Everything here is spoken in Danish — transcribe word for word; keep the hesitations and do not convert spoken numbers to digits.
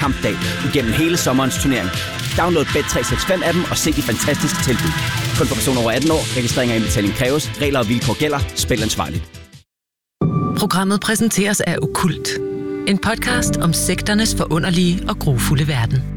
kampdag igennem hele sommerens turnering. Download Bet tre seks fem appen og se de fantastiske tilbud. Kun for personer over atten år. Registrering og indbetaling kræves. Regler og vilkår gælder. Spil ansvarligt. Programmet præsenteres af Okkult. En podcast om sekternes forunderlige og grufulde verden.